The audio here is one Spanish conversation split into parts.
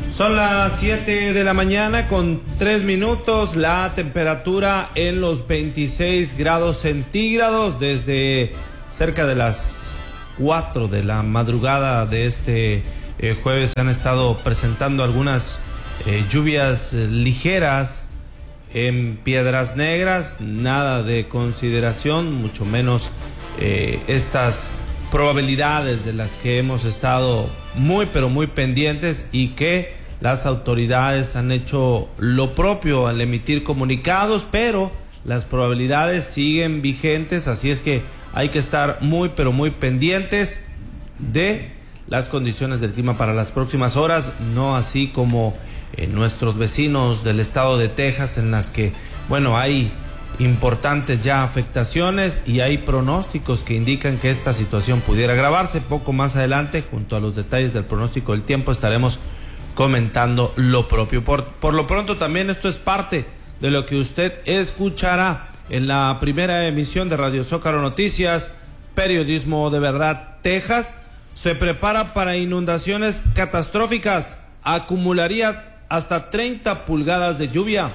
Son las 7 de la mañana con 3 minutos, la temperatura en los 26 grados centígrados. Desde cerca de las 4 de la madrugada de este jueves han estado presentando algunas lluvias ligeras en Piedras Negras, nada de consideración, mucho menos estas probabilidades de las que hemos estado muy pero muy pendientes y que las autoridades han hecho lo propio al emitir comunicados, pero las probabilidades siguen vigentes, así es que hay que estar muy pero muy pendientes de las condiciones del clima para las próximas horas, no así como nuestros vecinos del estado de Texas, en las que, bueno, hay importantes ya afectaciones y hay pronósticos que indican que esta situación pudiera agravarse. Poco más adelante, junto a los detalles del pronóstico del tiempo, estaremos comentando lo propio. Por lo pronto, también esto es parte de lo que usted escuchará en la primera emisión de Radio Zócalo Noticias. Periodismo de verdad. Texas se prepara para inundaciones catastróficas. Acumularía hasta 30 pulgadas de lluvia.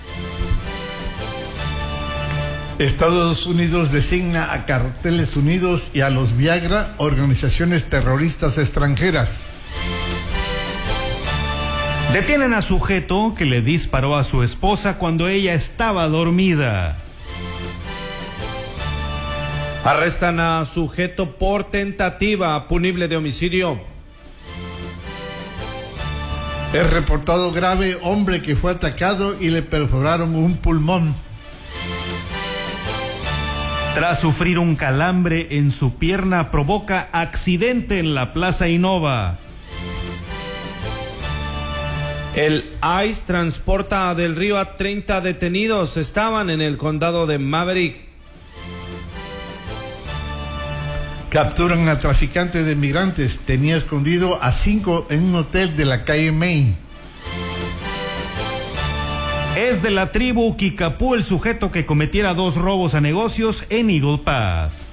Estados Unidos designa a Carteles Unidos y a los Viagra organizaciones terroristas extranjeras. Detienen a sujeto que le disparó a su esposa cuando ella estaba dormida. Arrestan a sujeto por tentativa punible de homicidio. Es reportado grave hombre que fue atacado y le perforaron un pulmón. Tras sufrir un calambre en su pierna, provoca accidente en la Plaza Innova. El ICE transporta del Río a 30 detenidos. Estaban en el condado de Maverick. Capturan a traficante de migrantes. Tenía escondido a 5 en un hotel de la calle Main. Es de la tribu Kikapú el sujeto que cometiera 2 robos a negocios en Eagle Pass.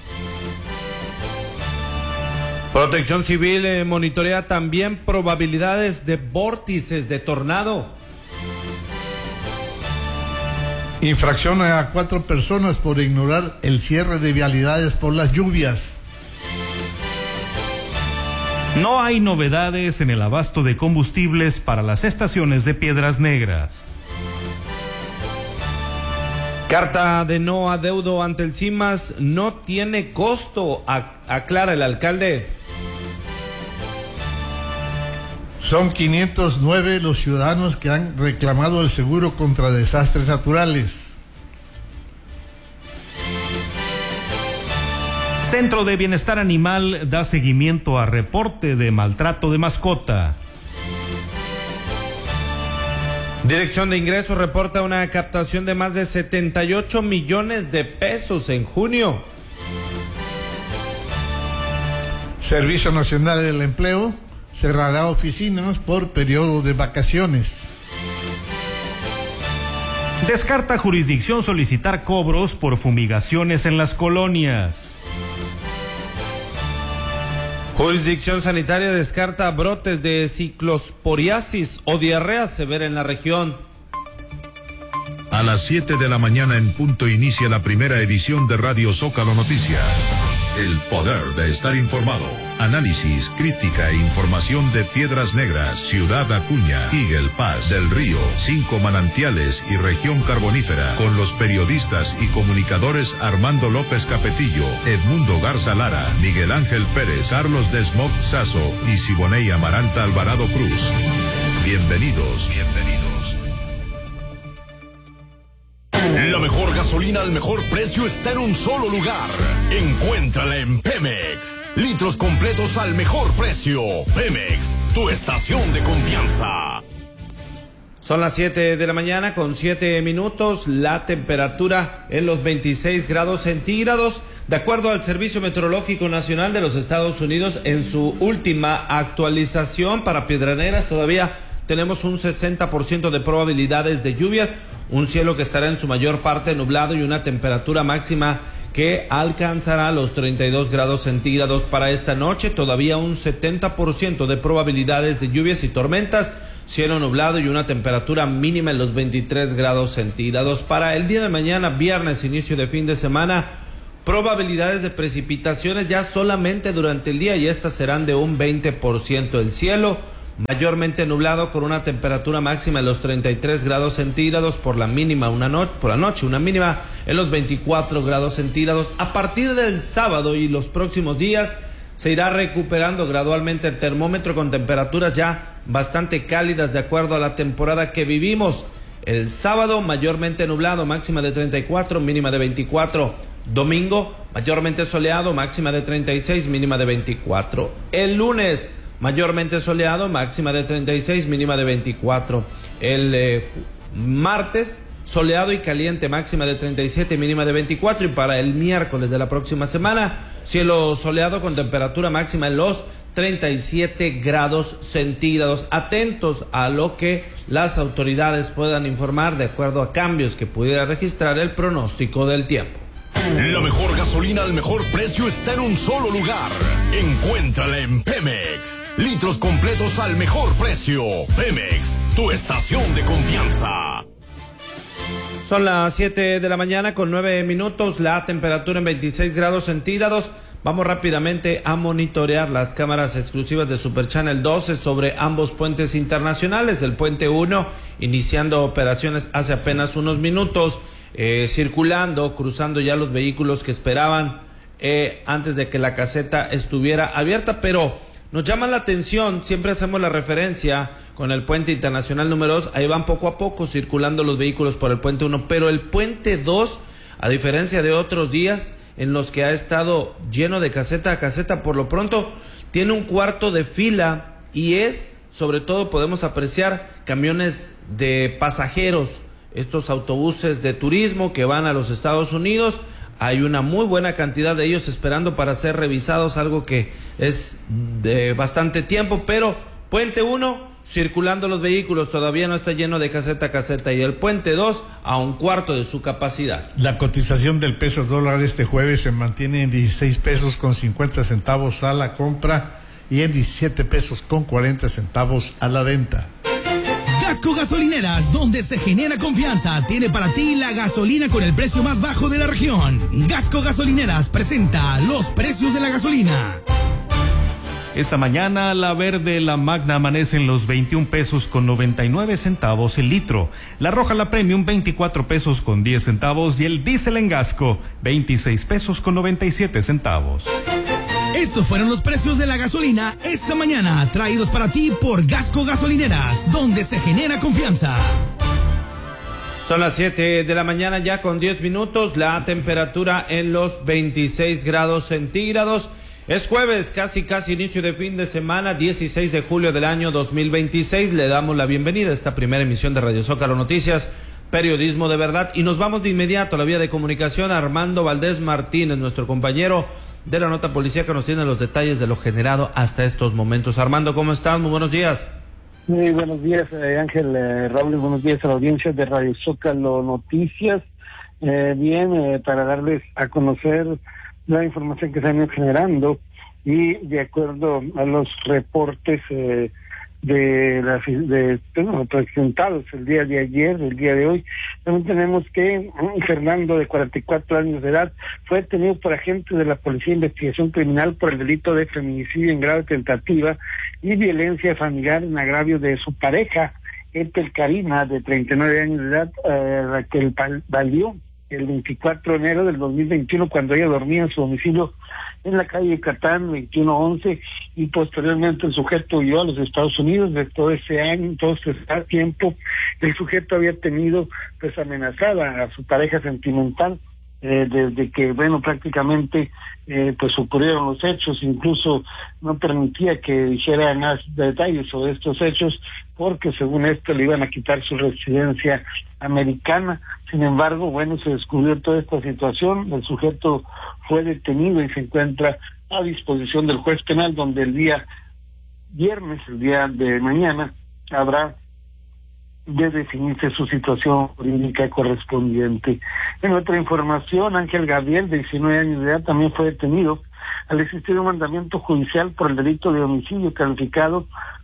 Protección Civil monitorea también probabilidades de vórtices de tornado. Infracciona a 4 personas por ignorar el cierre de vialidades por las lluvias. No hay novedades en el abasto de combustibles para las estaciones de Piedras Negras. Carta de no adeudo ante el CIMAS no tiene costo, aclara el alcalde. Son 509 los ciudadanos que han reclamado el seguro contra desastres naturales. Centro de Bienestar Animal da seguimiento a reporte de maltrato de mascota. Dirección de Ingresos reporta una captación de más de 78 millones de pesos en junio. Servicio Nacional del Empleo cerrará oficinas por periodo de vacaciones. Descarta jurisdicción solicitar cobros por fumigaciones en las colonias. Jurisdicción sanitaria descarta brotes de ciclosporiasis o diarrea severa en la región. A las 7 de la mañana en punto inicia la primera edición de Radio Zócalo Noticias. El poder de estar informado. Análisis, crítica e información de Piedras Negras, Ciudad Acuña, Eagle Pass, Del Río, 5 Manantiales y Región Carbonífera. Con los periodistas y comunicadores Armando López Capetillo, Edmundo Garza Lara, Miguel Ángel Pérez, Carlos Desmond Sazo y Siboney Amaranta Alvarado Cruz. Bienvenidos. La mejor gasolina al mejor precio está en un solo lugar. Encuéntrala en Pemex. Litros completos al mejor precio. Pemex, tu estación de confianza. Son las 7 de la mañana con 7 minutos. La temperatura en los 26 grados centígrados. De acuerdo al Servicio Meteorológico Nacional de los Estados Unidos, en su última actualización para Piedras Negras, todavía tenemos un 60% de probabilidades de lluvias. Un cielo que estará en su mayor parte nublado y una temperatura máxima que alcanzará los 32 grados centígrados para esta noche. Todavía un 70% de probabilidades de lluvias y tormentas cielo nublado y una temperatura mínima en los 23 grados centígrados. Para el día de mañana, viernes, inicio de fin de semana, probabilidades de precipitaciones ya solamente durante el día y estas serán de un 20%. El cielo mayormente nublado con una temperatura máxima en los 33 grados centígrados, por la noche una mínima en los 24 grados centígrados. A partir del sábado y los próximos días se irá recuperando gradualmente el termómetro con temperaturas ya bastante cálidas de acuerdo a la temporada que vivimos. El sábado mayormente nublado, máxima de 34, mínima de 24. Domingo mayormente soleado, máxima de 36, mínima de 24. El lunes mayormente soleado, máxima de 36, mínima de 24. El martes soleado y caliente, máxima de 37, mínima de 24. Y para el miércoles de la próxima semana, cielo soleado con temperatura máxima en los 37 grados centígrados. Atentos a lo que las autoridades puedan informar de acuerdo a cambios que pudiera registrar el pronóstico del tiempo. La mejor gasolina al mejor precio está en un solo lugar. Encuéntrala en Pemex. Litros completos al mejor precio. Pemex, tu estación de confianza. Son las 7 de la mañana con 9 minutos, la temperatura en 26 grados centígrados. Vamos rápidamente a monitorear las cámaras exclusivas de Super Channel 12 sobre ambos puentes internacionales. El puente 1 iniciando operaciones hace apenas unos minutos, circulando, cruzando ya los vehículos que esperaban antes de que la caseta estuviera abierta, pero nos llama la atención, siempre hacemos la referencia con el puente internacional número 2, ahí van poco a poco circulando los vehículos por el puente 1, pero el puente 2, a diferencia de otros días en los que ha estado lleno de caseta a caseta, por lo pronto tiene un cuarto de fila y sobre todo podemos apreciar camiones de pasajeros, estos autobuses de turismo que van a los Estados Unidos. Hay una muy buena cantidad de ellos esperando para ser revisados, algo que es de bastante tiempo, pero puente 1 circulando los vehículos, todavía no está lleno de caseta a caseta, y el puente 2 a un cuarto de su capacidad. La cotización del peso dólar este jueves se mantiene en 16 pesos con 50 centavos a la compra y en 17 pesos con 40 centavos a la venta. Gasco Gasolineras, donde se genera confianza, tiene para ti la gasolina con el precio más bajo de la región. Gasco Gasolineras presenta los precios de la gasolina. Esta mañana la verde, la Magna amanece en los 21 pesos con 99 centavos el litro. La roja, la Premium, 24 pesos con 10 centavos y el diésel en Gasco, 26 pesos con 97 centavos. Estos fueron los precios de la gasolina esta mañana, traídos para ti por Gasco Gasolineras, donde se genera confianza. Son las 7 de la mañana ya con 10 minutos, la temperatura en los 26 grados centígrados. Es jueves, casi inicio de fin de semana, 16 de julio del año 2026. Le damos la bienvenida a esta primera emisión de Radio Zócalo Noticias, periodismo de verdad. Y nos vamos de inmediato a la vía de comunicación. Armando Valdés Martínez, nuestro compañero de la nota policíaca, nos tiene los detalles de lo generado hasta estos momentos. Armando, ¿cómo estás? Muy buenos días. Muy buenos días, Ángel, Raúl, buenos días a la audiencia de Radio Zócalo Noticias. Para darles a conocer la información que se han ido generando y de acuerdo a los reportes presentados el día de ayer, el día de hoy, también tenemos que Fernando, de 44 años de edad, fue detenido por agentes de la Policía de Investigación Criminal por el delito de feminicidio en grado de tentativa y violencia familiar en agravio de su pareja, Etel Karina, de 39 años de edad, Raquel Valió, el 24 de enero del 2021, cuando ella dormía en su domicilio en la calle Catán 2111, y posteriormente el sujeto huyó a los Estados Unidos. De todo ese año, todo ese tiempo, el sujeto había tenido pues amenazada a su pareja sentimental, desde que prácticamente pues ocurrieron los hechos. Incluso no permitía que dijera más detalles sobre estos hechos, porque según esto le iban a quitar su residencia americana. Sin embargo, se descubrió toda esta situación, el sujeto fue detenido y se encuentra a disposición del juez penal, donde el día viernes, el día de mañana, habrá de definirse su situación jurídica correspondiente. En otra información, Ángel Gabriel, de 19 años de edad, también fue detenido al existir un mandamiento judicial por el delito de homicidio calificado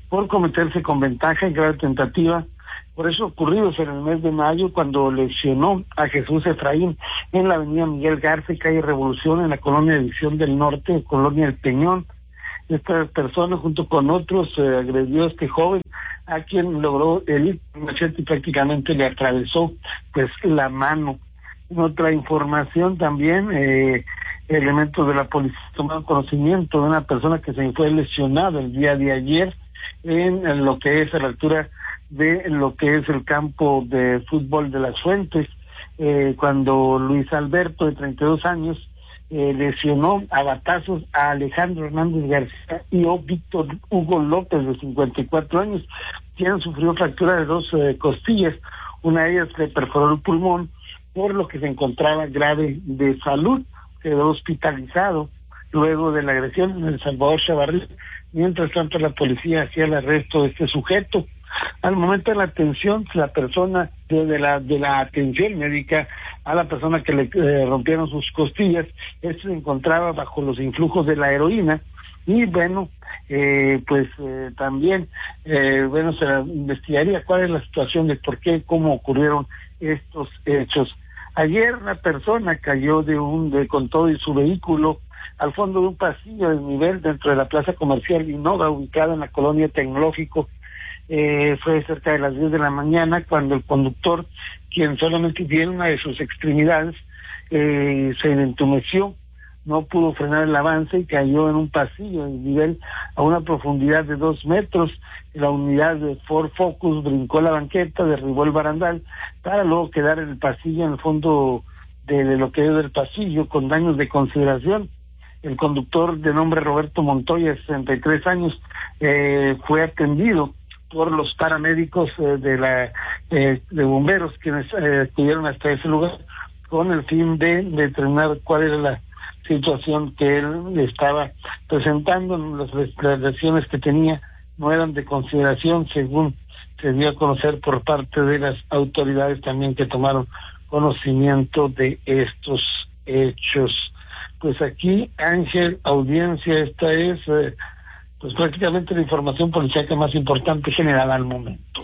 por cometerse con ventaja en grave tentativa por eso ocurridos en el mes de mayo, cuando lesionó a Jesús Efraín en la avenida Miguel Garza, calle Revolución, en la colonia División del Norte, colonia El Peñón. Esta persona, junto con otros, agredió a este joven, a quien logró el machete y prácticamente le atravesó pues la mano. En otra información también, elementos de la policía tomaron conocimiento de una persona que se fue lesionada el día de ayer en lo que es a la altura de lo que es el campo de fútbol de Las Fuentes, cuando Luis Alberto, de 32 años, lesionó a batazos a Alejandro Hernández García y a Víctor Hugo López, de 54 años, quien sufrió fractura de 2 costillas. Una de ellas le perforó el pulmón, por lo que se encontraba grave de salud. Quedó hospitalizado luego de la agresión en El Salvador Chavarría. Mientras tanto, la policía hacía el arresto de este sujeto. Al momento de la atención, la persona de la atención médica a la persona que le rompieron sus costillas, él se encontraba bajo los influjos de la heroína y bueno, también se investigaría cuál es la situación de por qué, cómo ocurrieron estos hechos. Ayer una persona cayó con todo y su vehículo al fondo de un pasillo de nivel dentro de la plaza comercial Innova, ubicada en la colonia Tecnológico. Fue cerca de las 10 de la mañana cuando el conductor, quien solamente tiene una de sus extremidades, se entumeció, no pudo frenar el avance y cayó en un pasillo de nivel a una profundidad de 2 metros. La unidad de Ford Focus brincó la banqueta, derribó el barandal para luego quedar en el pasillo, en el fondo de lo que es del pasillo, con daños de consideración. El conductor, de nombre Roberto Montoya, de 63 años, fue atendido por los paramédicos de bomberos, quienes acudieron hasta ese lugar con el fin de determinar cuál era la situación que él estaba presentando. Las lesiones que tenía no eran de consideración, según se dio a conocer por parte de las autoridades también que tomaron conocimiento de estos hechos. Pues aquí, Ángel, audiencia, esta es pues prácticamente la información policial más importante generada al momento.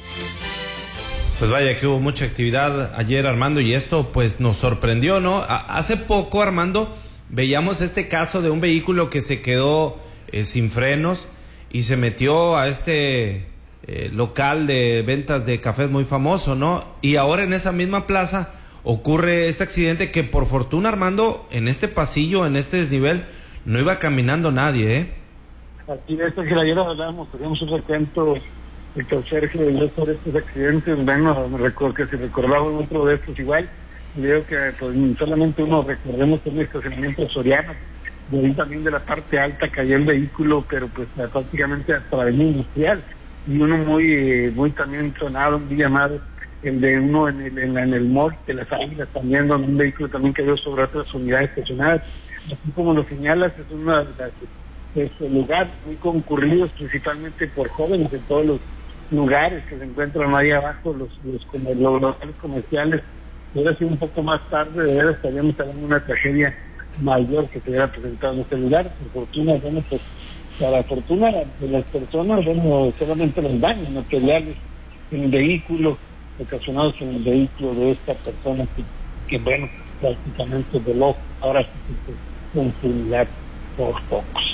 Pues vaya que hubo mucha actividad ayer, Armando, y esto pues nos sorprendió, ¿no? Hace poco, Armando, veíamos este caso de un vehículo que se quedó sin frenos y se metió a este local de ventas de cafés muy famoso, ¿no? Y ahora en esa misma plaza ocurre este accidente que, por fortuna, Armando, en este pasillo, en este desnivel, no iba caminando nadie, ¿eh? Aquí esto que ayer hablábamos, teníamos un recuento de Sergio y yo sobre estos accidentes. Bueno, me recuerdo que se recordaba otro de estos igual, y veo que pues solamente uno, recordemos que es un estacionamiento Soriano, de ahí también de la parte alta cayó el vehículo, pero pues prácticamente hasta la avenida Industrial, y uno muy también sonado, muy llamado, el de uno en el mall de las Águilas, también donde un vehículo también cayó sobre otras unidades estacionadas. Así como lo señalas, es uno de los lugares muy concurridos, principalmente por jóvenes, en todos los lugares que se encuentran ahí abajo, los locales comerciales. Hubiera sido un poco más tarde, de verdad estaríamos hablando de una tragedia mayor que se hubiera presentado en este lugar. Por fortuna, bueno, pues para la fortuna de las personas, bueno, solamente los daños materiales en el vehículo, ocasionados en el vehículo de esta persona que bueno, prácticamente voló, ahora sí con su unidad por pocos.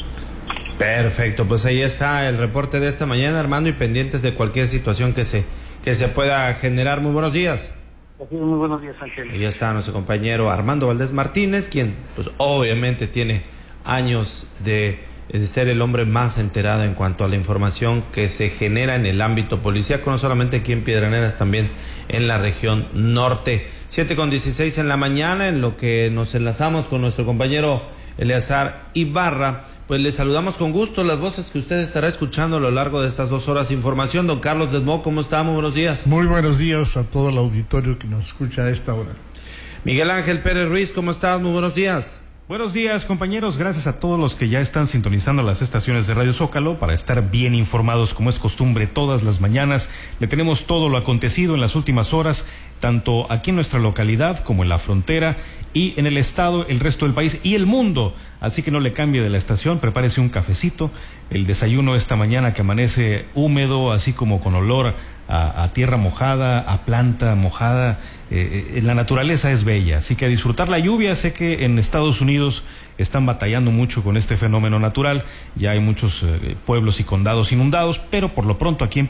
Perfecto, pues ahí está el reporte de esta mañana, Armando, y pendientes de cualquier situación que se pueda generar. Muy buenos días. Muy buenos días, Ángel. Ahí está nuestro compañero Armando Valdés Martínez, quien pues obviamente tiene años de ser el hombre más enterado en cuanto a la información que se genera en el ámbito policíaco, no solamente aquí en Piedraneras, también en la región norte. 7:16 en la mañana, en lo que nos enlazamos con nuestro compañero Eleazar Ibarra, pues le saludamos con gusto las voces que usted estará escuchando a lo largo de estas 2 horas. Información, don Carlos Desmo, ¿cómo está? Muy buenos días. Muy buenos días a todo el auditorio que nos escucha a esta hora. Miguel Ángel Pérez Ruiz, ¿cómo estás? Muy buenos días. Buenos días, compañeros. Gracias a todos los que ya están sintonizando las estaciones de Radio Zócalo para estar bien informados, como es costumbre todas las mañanas. Le tenemos todo lo acontecido en las últimas horas, tanto aquí en nuestra localidad como en la frontera y en el estado, el resto del país y el mundo. Así que no le cambie de la estación, prepárese un cafecito. El desayuno esta mañana que amanece húmedo, así como con olor a tierra mojada, a planta mojada. La naturaleza es bella, así que a disfrutar la lluvia. Sé que en Estados Unidos están batallando mucho con este fenómeno natural, ya hay muchos pueblos y condados inundados, pero por lo pronto aquí en